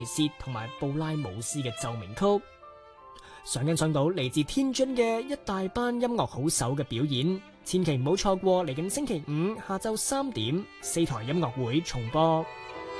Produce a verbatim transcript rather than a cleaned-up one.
薛同埋布拉姆斯嘅奏鳴曲。想欣賞到嚟自天津嘅一大班音樂好手嘅表演，千祈唔好錯過嚟緊星期五下晝三點四台音樂會重播。